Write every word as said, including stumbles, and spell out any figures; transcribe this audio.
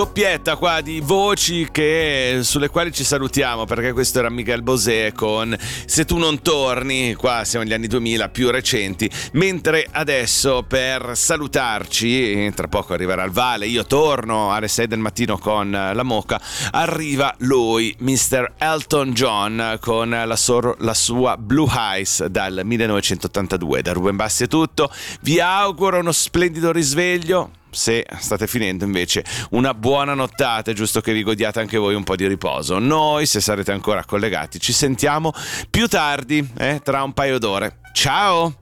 doppietta qua di voci che, sulle quali ci salutiamo, perché questo era Miguel Bosé con Se tu non torni. Qua siamo negli anni duemila più recenti, mentre adesso per salutarci, tra poco arriverà il Vale, io torno alle sei del mattino con la Moca, arriva lui, mister Elton John, con la, sor- la sua Blue Eyes dal millenovecentottantadue. Da Ruben Bassi è tutto, vi auguro uno splendido risveglio. Se state finendo invece una buona nottata, è giusto che vi godiate anche voi un po' di riposo. Noi, se sarete ancora collegati, ci sentiamo più tardi, eh, tra un paio d'ore. Ciao!